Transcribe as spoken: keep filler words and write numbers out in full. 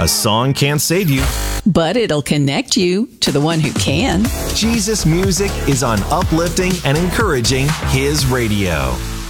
A song can't save you, but it'll connect you to the one who can. Jesus music is on uplifting and encouraging His radio.